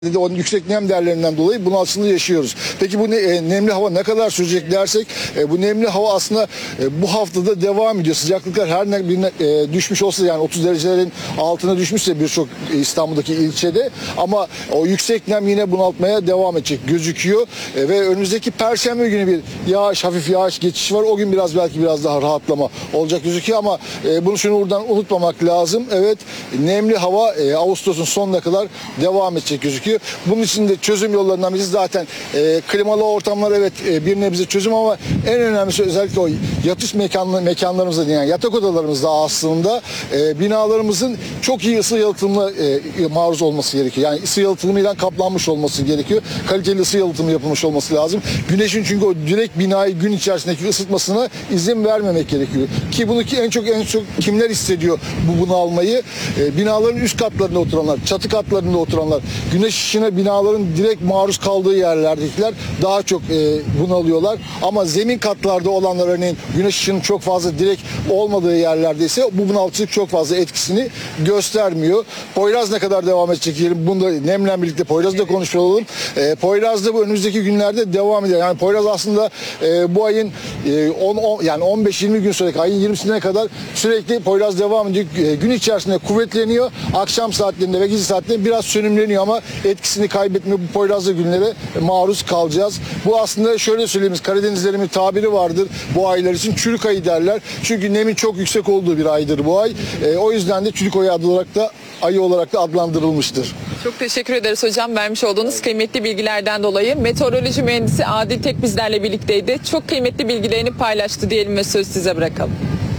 Onun yüksek nem değerlerinden dolayı bunu aslında yaşıyoruz. Peki bu nemli hava ne kadar sürecek dersek bu nemli hava aslında bu haftada devam ediyor. Sıcaklıklar her ne birine düşmüş olsa, yani 30 derecelerin altına düşmüşse birçok İstanbul'daki ilçede, ama o yüksek nem yine bunaltmaya devam edecek gözüküyor. Ve önümüzdeki Perşembe günü bir hafif yağış geçişi var. O gün belki biraz daha rahatlama olacak gözüküyor, ama bunu buradan unutmamak lazım. Evet, nemli hava Ağustos'un sonuna kadar devam edecek gözüküyor. Bunun için de çözüm yollarından birisi zaten klimalı ortamlar, evet, bir nebze çözüm, ama en önemlisi özellikle o yatış mekanlarımızda, yani yatak odalarımızda aslında binalarımızın çok iyi ısı yalıtımına maruz olması gerekiyor. Yani ısı yalıtımıyla kaplanmış olması gerekiyor. Kaliteli ısı yalıtımı yapılmış olması lazım. Güneşin çünkü o direkt binayı gün içerisindeki ısıtmasına izin vermemek gerekiyor. Ki bunu en çok kimler hissediyor bu bunalmayı? Binaların üst katlarında oturanlar, çatı katlarında oturanlar, güneş ışığına binaların direkt maruz kaldığı yerlerdekiler daha çok bunalıyorlar. Ama zemin katlarda olanlar, örneğin güneş ışığının çok fazla direkt olmadığı yerlerde ise bu bunaltıcılık çok fazla etkisini göstermiyor. Poyraz ne kadar devam edecek diyelim. Bunu da nemle birlikte Poyraz'da konuşalım. Poyraz'da bu önümüzdeki günlerde devam ediyor. Yani Poyraz aslında bu ayın 15-20 gün sonraki ayın 20'sine kadar sürekli Poyraz devam ediyor. Gün içerisinde kuvvetleniyor. Akşam saatlerinde ve gece saatlerinde biraz sönümleniyor, ama etkisini kaybetmiyor. Bu Poyraz'da günlere maruz kalacağız. Bu aslında şöyle söyleyeyim, Karadenizlerin bir tabiri vardır bu aylar için, çürük ayı derler. Çünkü nemin çok yüksek olduğu bir aydır bu ay. O yüzden de çürük ayı olarak da adlandırılmıştır. Çok teşekkür ederiz hocam, vermiş olduğunuz kıymetli bilgilerden dolayı. Meteoroloji mühendisi Adil Tek bizlerle birlikteydi. Çok kıymetli bilgilerini paylaştı diyelim ve söz size bırakalım.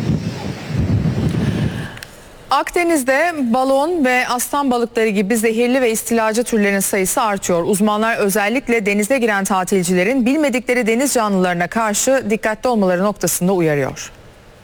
Akdeniz'de balon ve aslan balıkları gibi zehirli ve istilacı türlerin sayısı artıyor. Uzmanlar özellikle denize giren tatilcilerin bilmedikleri deniz canlılarına karşı dikkatli olmaları noktasında uyarıyor.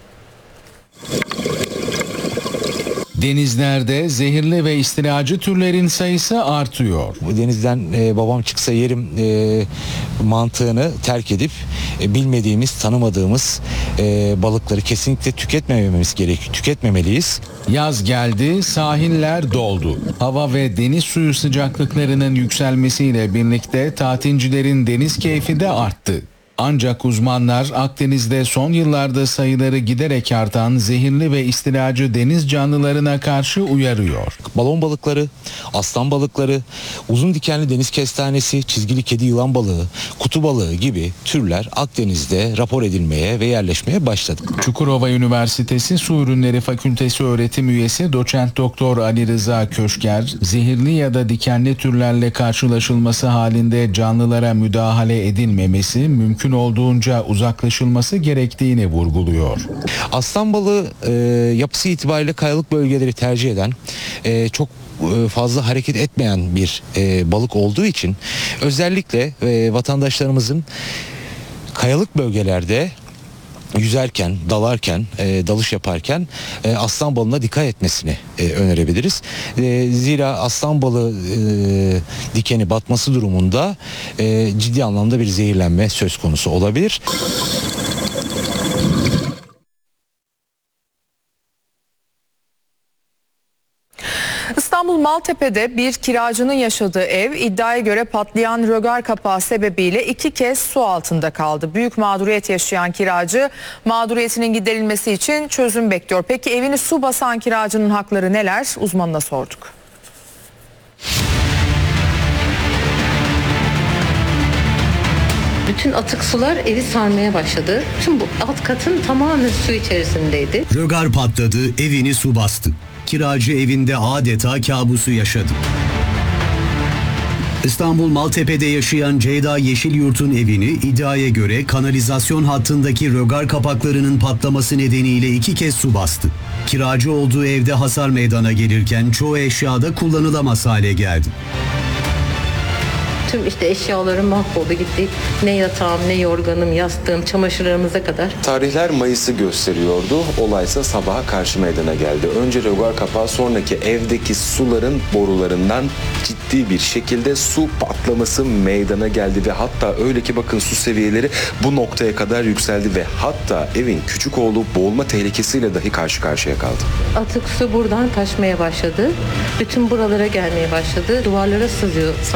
Denizlerde zehirli ve istilacı türlerin sayısı artıyor. Denizden babam çıksa yerim mantığını terk edip bilmediğimiz, tanımadığımız balıkları kesinlikle tüketmemeliyiz. Yaz geldi, sahiller doldu. Hava ve deniz suyu sıcaklıklarının yükselmesiyle birlikte tatilcilerin deniz keyfi de arttı. Ancak uzmanlar Akdeniz'de son yıllarda sayıları giderek artan zehirli ve istilacı deniz canlılarına karşı uyarıyor. Balon balıkları, aslan balıkları, uzun dikenli deniz kestanesi, çizgili kedi yılan balığı, kutu balığı gibi türler Akdeniz'de rapor edilmeye ve yerleşmeye başladı. Çukurova Üniversitesi Su Ürünleri Fakültesi öğretim üyesi Doçent Doktor Ali Rıza Köşker, zehirli ya da dikenli türlerle karşılaşılması halinde canlılara müdahale edilmemesi, mümkün olduğunca uzaklaşılması gerektiğini vurguluyor. Aslan balığı yapısı itibariyle kayalık bölgeleri tercih eden, çok fazla hareket etmeyen bir balık olduğu için özellikle vatandaşlarımızın kayalık bölgelerde yüzerken, dalarken, dalış yaparken aslan balığına dikkat etmesini önerebiliriz. Zira aslan balığı dikeni batması durumunda ciddi anlamda bir zehirlenme söz konusu olabilir. İstanbul Maltepe'de bir kiracının yaşadığı ev iddiaya göre patlayan rögar kapağı sebebiyle 2 kez su altında kaldı. Büyük mağduriyet yaşayan kiracı mağduriyetinin giderilmesi için çözüm bekliyor. Peki evini su basan kiracının hakları neler? Uzmanına sorduk. Bütün atık sular evi sarmaya başladı. Tüm bu alt katın tamamen su içerisindeydi. Rögar patladı, evini su bastı. Kiracı evinde adeta kabusu yaşadı. İstanbul Maltepe'de yaşayan Ceyda Yeşilyurt'un evini iddiaya göre kanalizasyon hattındaki rögar kapaklarının patlaması nedeniyle 2 kez su bastı. Kiracı olduğu evde hasar meydana gelirken çoğu eşya da kullanılamaz hale geldi. Tüm işte eşyalarım mahvoldu gitti. Ne yatağım, ne yorganım, yastığım, çamaşırlarımıza kadar. Tarihler Mayıs'ı gösteriyordu. Olaysa sabaha karşı meydana geldi. Önce rögar kapağı, sonraki evdeki suların borularından ciddi bir şekilde su patlaması meydana geldi ve hatta öyle ki bakın su seviyeleri bu noktaya kadar yükseldi ve hatta evin küçük oğlu boğulma tehlikesiyle dahi karşı karşıya kaldı. Atık su buradan taşmaya başladı. Bütün buralara gelmeye başladı. Duvarlara sızıyor